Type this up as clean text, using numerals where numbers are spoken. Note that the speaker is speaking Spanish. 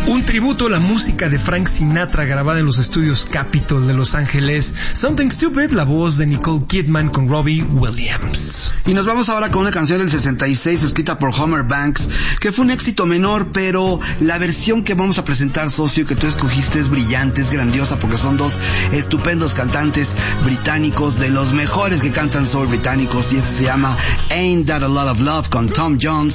Un tributo a la música de Frank Sinatra grabada en los estudios Capitol de Los Ángeles. Something Stupid, la voz de Nicole Kidman con Robbie Williams. Y nos vamos ahora con una canción del 66 escrita por Homer Banks, que fue un éxito menor, pero la versión que vamos a presentar, socio, que tú escogiste es brillante, es grandiosa, porque son dos estupendos cantantes británicos, de los mejores que cantan soul británicos, y esto se llama Ain't That a Lot of Love con Tom Jones